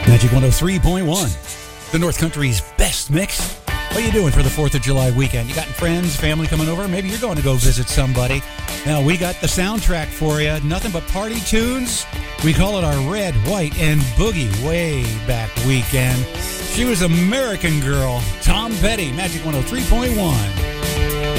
Magic 103.1, the North Country's best mix. What are you doing for the 4th of July weekend? You got friends, family coming over? Maybe you're going to go visit somebody. Now, we got the soundtrack for you. Nothing but party tunes. We call it our Red, White, and Boogie way back weekend. She was American Girl. Tom Petty, Magic 103.1.